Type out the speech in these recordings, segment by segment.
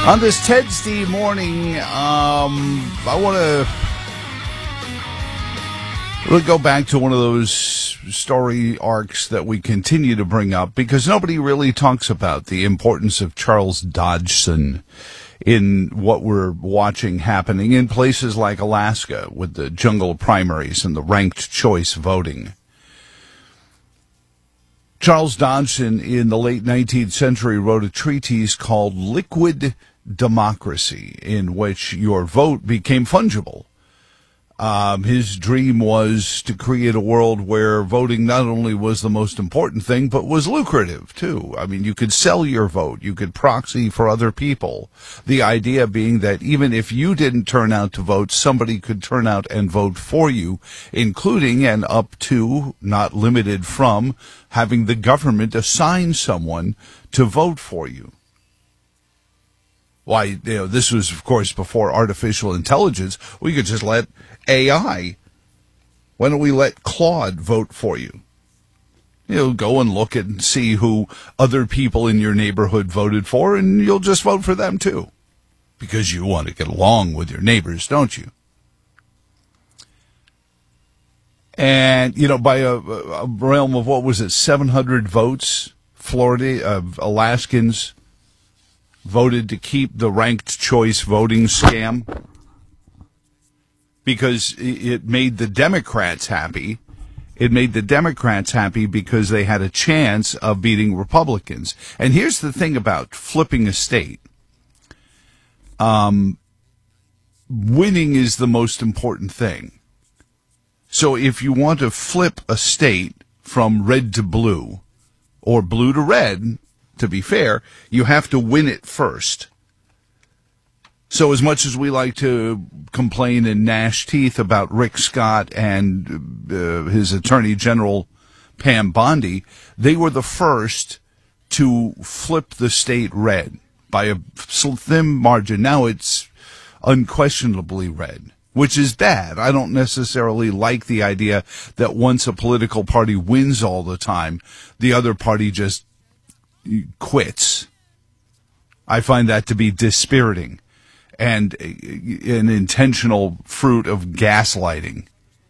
On this Tuesday morning, I want to go back to one of those story arcs that we continue to bring up because nobody really talks about the importance of Charles Dodgson in what we're watching happening in places like Alaska with the jungle primaries and the ranked choice voting. Charles Dodgson in the late 19th century wrote a treatise called Liquid Democracy, in which your vote became fungible. His dream was to create a world where voting not only was the most important thing, but was lucrative, too. I mean, you could sell your vote. You could proxy for other people. The idea being that even if you didn't turn out to vote, somebody could turn out and vote for you, including and up to, not limited from, having the government assign someone to vote for you. Why, this was, of course, before artificial intelligence. We could just let AI, why don't we let Claude vote for you? Go and look and see who other people in your neighborhood voted for, and you'll just vote for them, too. Because you want to get along with your neighbors, don't you? And, by a realm of, 700 votes, Alaskans voted to keep the ranked choice voting scam because it made the Democrats happy. It made the Democrats happy because they had a chance of beating Republicans. And here's the thing about flipping a state. Winning is the most important thing. So if you want to flip a state from red to blue or blue to red, to be fair, you have to win it first. So as much as we like to complain and gnash teeth about Rick Scott and his Attorney General Pam Bondi, they were the first to flip the state red by a thin margin. Now it's unquestionably red, which is bad. I don't necessarily like the idea that once a political party wins all the time, the other party just quits. I find that to be dispiriting and an intentional fruit of gaslighting.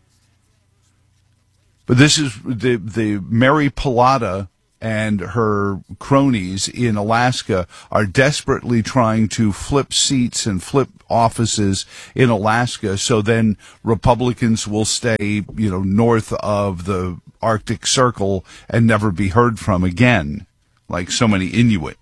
But this is the Mary Pilata and her cronies in Alaska are desperately trying to flip seats and flip offices in Alaska so then Republicans will stay, north of the Arctic Circle and never be heard from again, like so many Inuit.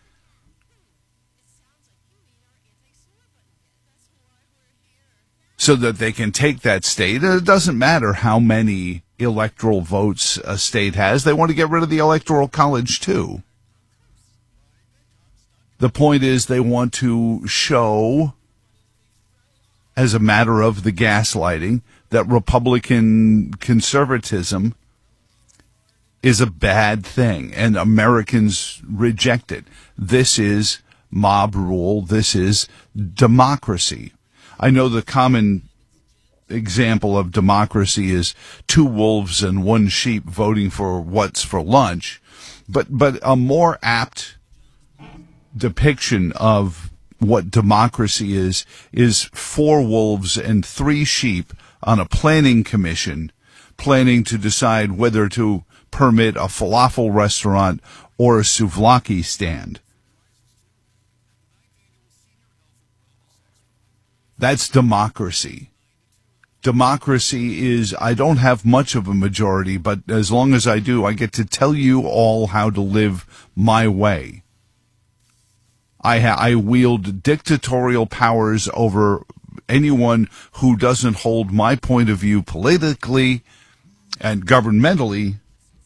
So that they can take that state. It doesn't matter how many electoral votes a state has. They want to get rid of the Electoral College, too. The point is they want to show, as a matter of the gaslighting, that Republican conservatism is a bad thing, and Americans reject it. This is mob rule. This is democracy. I know the common example of democracy is two wolves and one sheep voting for what's for lunch, but a more apt depiction of what democracy is four wolves and three sheep on a planning commission planning to decide whether to permit a falafel restaurant or a souvlaki stand. That's democracy. Democracy is, I don't have much of a majority, but as long as I do, I get to tell you all how to live my way. I wield dictatorial powers over anyone who doesn't hold my point of view politically and governmentally,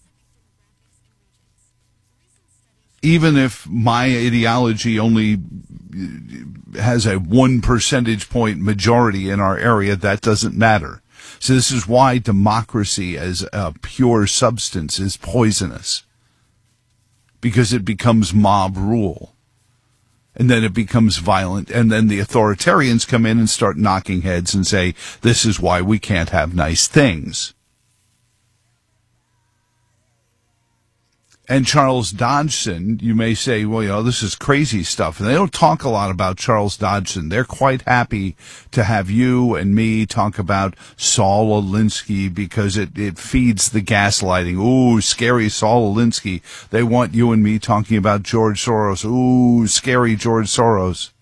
even if my ideology only has a 1 percentage point majority in our area, that doesn't matter. So this is why democracy as a pure substance is poisonous, because it becomes mob rule. And then it becomes violent, and then the authoritarians come in and start knocking heads and say, this is why we can't have nice things. And Charles Dodgson, you may say, well, this is crazy stuff. And they don't talk a lot about Charles Dodgson. They're quite happy to have you and me talk about Saul Alinsky because it feeds the gaslighting. Ooh, scary Saul Alinsky. They want you and me talking about George Soros. Ooh, scary George Soros.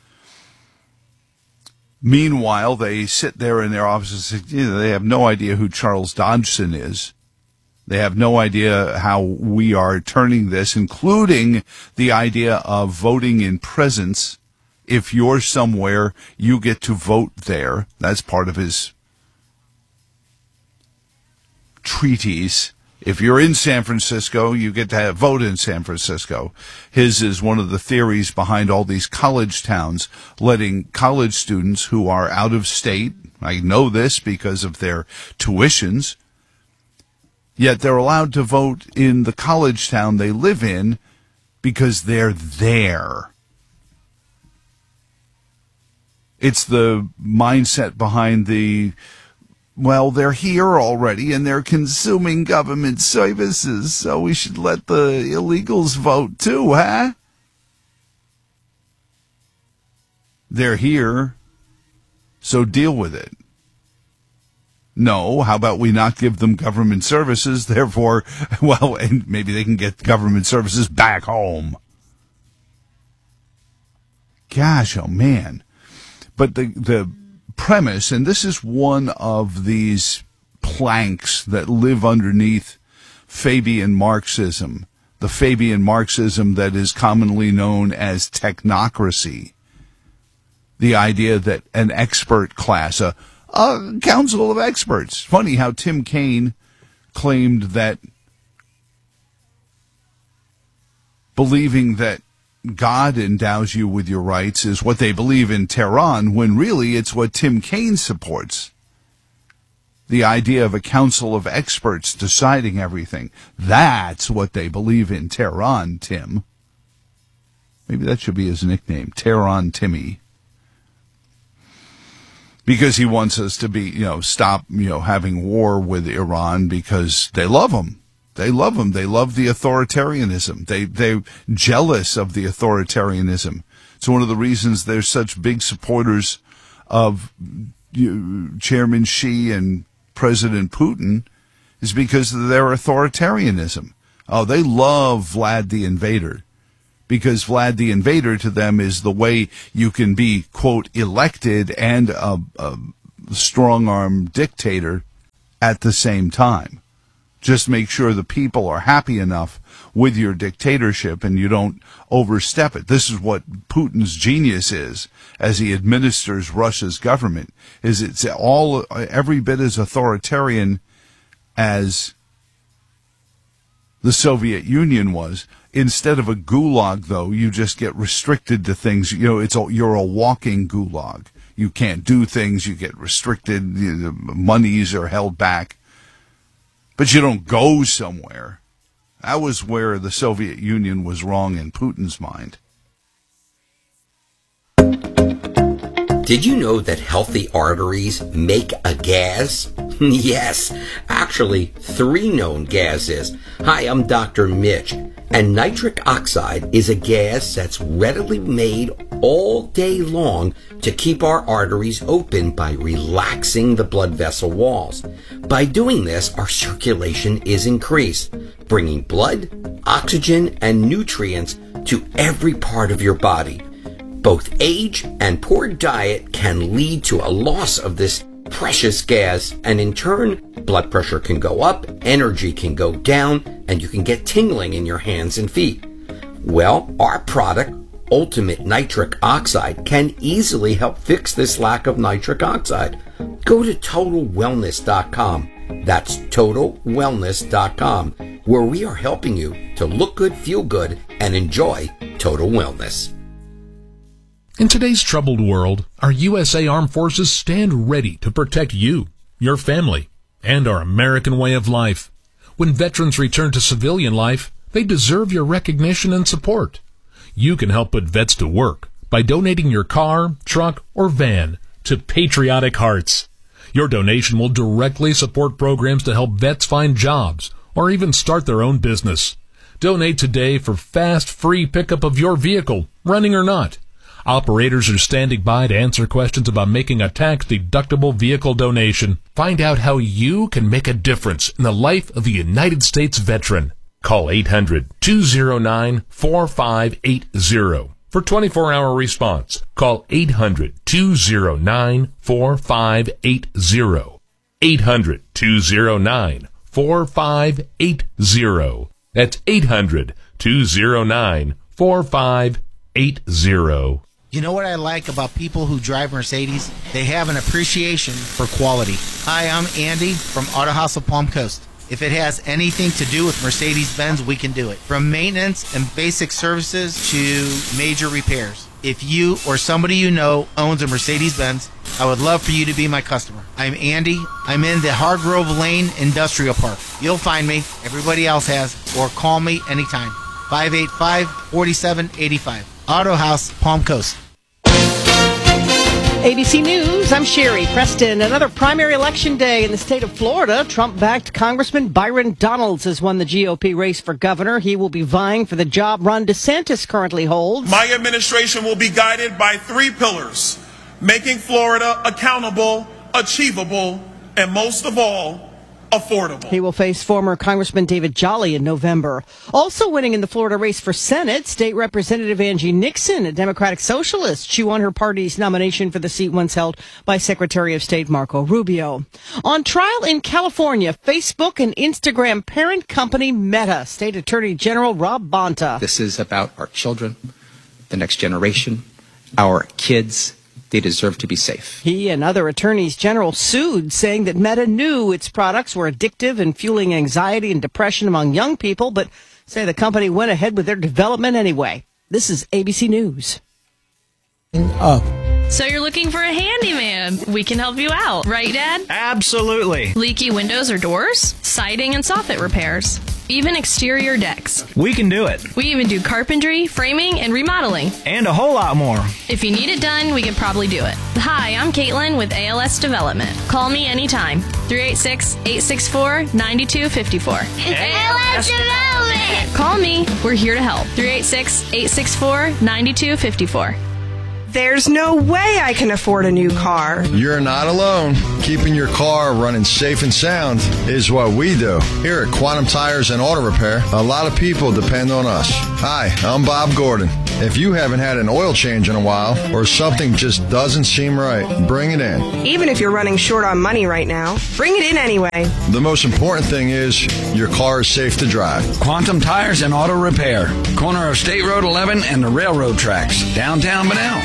Meanwhile, they sit there in their offices and say, they have no idea who Charles Dodgson is. They have no idea how we are turning this, including the idea of voting in presence. If you're somewhere, you get to vote there. That's part of his treatise. If you're in San Francisco, you get to vote in San Francisco. His is one of the theories behind all these college towns, letting college students who are out of state, I know this because of their tuitions, yet they're allowed to vote in the college town they live in because they're there. It's the mindset behind they're here already and they're consuming government services, so we should let the illegals vote too, huh? They're here, so deal with it. No, how about we not give them government services, therefore, and maybe they can get government services back home. Gosh, oh man. But the premise, and this is one of these planks that live underneath Fabian Marxism, the Fabian Marxism that is commonly known as technocracy. The idea that an expert class, a council of experts. Funny how Tim Kaine claimed that believing that God endows you with your rights is what they believe in Tehran, when really it's what Tim Kaine supports. The idea of a council of experts deciding everything. That's what they believe in Tehran, Tim. Maybe that should be his nickname, Tehran Timmy. Because he wants us to be, stop, having war with Iran because they love him. They love him. They love the authoritarianism. They're jealous of the authoritarianism. It's one of the reasons they're such big supporters of Chairman Xi and President Putin is because of their authoritarianism. Oh, they love Vlad the Invader. Because Vlad the Invader to them is the way you can be, quote, elected and a strong-arm dictator at the same time. Just make sure the people are happy enough with your dictatorship and you don't overstep it. This is what Putin's genius is as he administers Russia's government, is it's every bit as authoritarian as the Soviet Union was. Instead of a gulag, though, you just get restricted to things. You're a walking gulag. You can't do things. You get restricted. Monies are held back. But you don't go somewhere. That was where the Soviet Union was wrong in Putin's mind. Did you know that healthy arteries make a gas? Yes, actually 3 known gases. Hi, I'm Dr. Mitch, and nitric oxide is a gas that's readily made all day long to keep our arteries open by relaxing the blood vessel walls. By doing this, our circulation is increased, bringing blood, oxygen, and nutrients to every part of your body. Both age and poor diet can lead to a loss of this precious gas, and in turn, blood pressure can go up, energy can go down, and you can get tingling in your hands and feet. Well, our product, Ultimate Nitric Oxide, can easily help fix this lack of nitric oxide. Go to TotalWellness.com. That's TotalWellness.com, where we are helping you to look good, feel good, and enjoy total wellness. In today's troubled world, our USA Armed Forces stand ready to protect you, your family, and our American way of life. When veterans return to civilian life, they deserve your recognition and support. You can help put vets to work by donating your car, truck, or van to Patriotic Hearts. Your donation will directly support programs to help vets find jobs or even start their own business. Donate today for fast, free pickup of your vehicle, running or not. Operators are standing by to answer questions about making a tax-deductible vehicle donation. Find out how you can make a difference in the life of a United States veteran. Call 800-209-4580 for 24-hour response. Call 800-209-4580. 800-209-4580. That's 800-209-4580. You know what I like about people who drive Mercedes? They have an appreciation for quality. Hi, I'm Andy from Auto House of Palm Coast. If it has anything to do with Mercedes-Benz, we can do it. From maintenance and basic services to major repairs. If you or somebody you know owns a Mercedes-Benz, I would love for you to be my customer. I'm Andy. I'm in the Hargrove Lane Industrial Park. You'll find me. Everybody else has. Or call me anytime. 585-4785. Auto House, Palm Coast. ABC News, I'm Sherry Preston. Another primary election day in the state of Florida. Trump-backed Congressman Byron Donalds has won the GOP race for governor. He will be vying for the job Ron DeSantis currently holds. My administration will be guided by 3 pillars: making Florida accountable, achievable, and most of all, affordable. He will face former Congressman David Jolly in November. Also winning in the Florida race for Senate, State Representative Angie Nixon, a Democratic Socialist. She won her party's nomination for the seat once held by Secretary of State Marco Rubio. On trial in California, Facebook and Instagram parent company Meta. State Attorney General Rob Bonta. This is about our children, the next generation, our kids. They deserve to be safe. He and other attorneys general sued, saying that Meta knew its products were addictive and fueling anxiety and depression among young people, but say the company went ahead with their development anyway. This is ABC News. So you're looking for a handyman. We can help you out, right, Dad? Absolutely. Leaky windows or doors, siding and soffit repairs, even exterior decks. We can do it. We even do carpentry, framing, and remodeling. And a whole lot more. If you need it done, we can probably do it. Hi, I'm Caitlin with ALS Development. Call me anytime. 386-864-9254. ALS Development! Call me. We're here to help. 386-864-9254. There's no way I can afford a new car. You're not alone. Keeping your car running safe and sound is what we do. Here at Quantum Tires and Auto Repair, a lot of people depend on us. Hi, I'm Bob Gordon. If you haven't had an oil change in a while or something just doesn't seem right, bring it in. Even if you're running short on money right now, bring it in anyway. The most important thing is your car is safe to drive. Quantum Tires and Auto Repair. Corner of State Road 11 and the railroad tracks. Downtown Bunnell.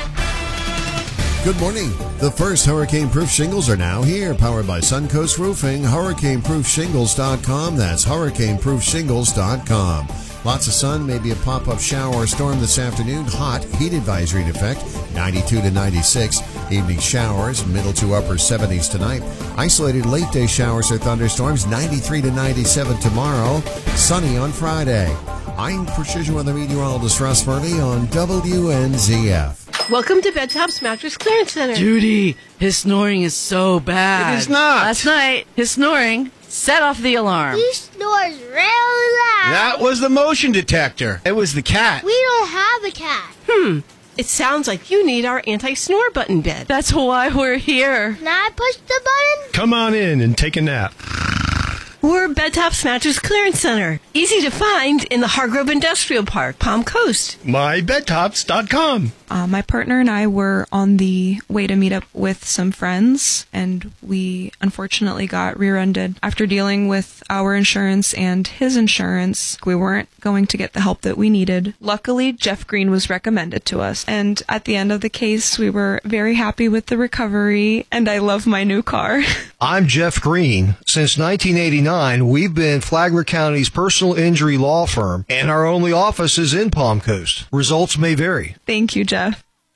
Good morning. The first hurricane-proof shingles are now here, powered by Suncoast Roofing. HurricaneProofShingles.com. That's HurricaneProofShingles.com. Lots of sun, maybe a pop-up shower or storm this afternoon. Hot, heat advisory in effect, 92 to 96. Evening showers, middle to upper 70s tonight. Isolated late-day showers or thunderstorms, 93 to 97 tomorrow. Sunny on Friday. I'm Precision Weather Meteorologist Russ Murphy on WNZF. Welcome to Bedtop's Mattress Clearance Center. Judy, his snoring is so bad. It is not. Last night, his snoring set off the alarm. He snores real loud. That was the motion detector. It was the cat. We don't have a cat. It sounds like you need our anti-snore button bed. That's why we're here. Can I push the button? Come on in and take a nap. We're Bedtop's Mattress Clearance Center. Easy to find in the Hargrove Industrial Park, Palm Coast. MyBedtops.com. My partner and I were on the way to meet up with some friends, and we unfortunately got rear-ended. After dealing with our insurance and his insurance, we weren't going to get the help that we needed. Luckily, Jeff Green was recommended to us, and at the end of the case, we were very happy with the recovery, and I love my new car. I'm Jeff Green. Since 1989, we've been Flagler County's personal injury law firm, and our only office is in Palm Coast. Results may vary. Thank you, Jeff.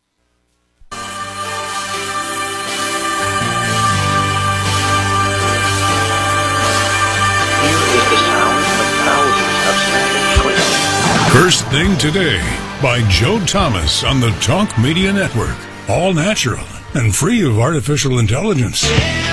First Thing Today by Joe Thomas on the Talk Media Network. All natural and free of artificial intelligence.